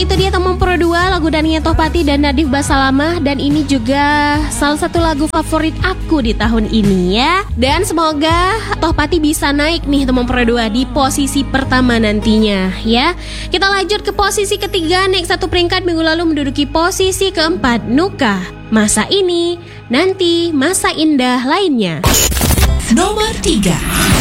itu dia teman Pro 2, lagu Dania Tohpati dan Nadif Basalamah. Dan ini juga salah satu lagu favorit aku di tahun ini ya. Dan semoga Tohpati bisa naik nih teman Pro 2 di posisi pertama nantinya ya. Kita lanjut ke posisi ketiga, naik satu peringkat minggu lalu menduduki posisi keempat, Nuka, Masa Ini, Nanti, Masa Indah Lainnya. Nomor 3.